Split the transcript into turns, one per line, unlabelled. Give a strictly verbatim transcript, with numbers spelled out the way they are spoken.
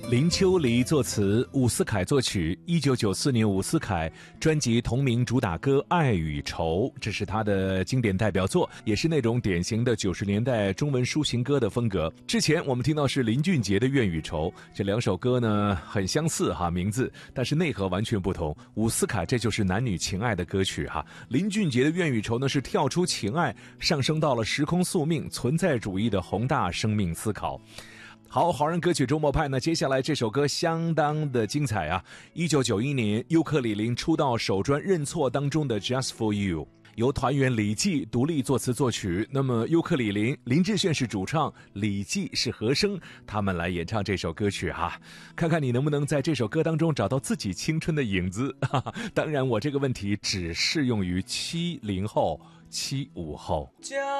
林秋离作词，伍思凯作曲。一九九四年，伍思凯专辑同名主打歌《爱与愁》，这是他的经典代表作，也是那种典型的九十年代中文抒情歌的风格。之前我们听到是林俊杰的《愿与愁》，这两首歌呢很相似哈名字，但是内核完全不同。伍思凯这就是男女情爱的歌曲哈，林俊杰的《愿与愁》呢是跳出情爱，上升到了时空宿命、存在主义的宏大生命思考。好，华人歌曲周末派呢，接下来这首歌相当的精彩啊！一九九一年，尤克里林出道首专《认错》当中的《Just for You》，由团员李记独立作词作曲。那么尤克里林林志炫是主唱，李记是和声，他们来演唱这首歌曲哈、啊，看看你能不能在这首歌当中找到自己青春的影子。哈哈，当然，我这个问题只适用于七零后、七五后。